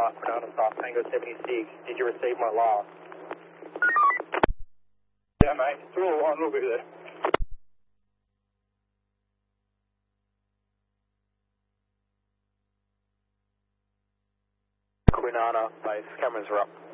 Quinana South Tango 76. Did you receive my loss? Yeah, mate. It's all on. We'll be there. Quinana, base cameras are up.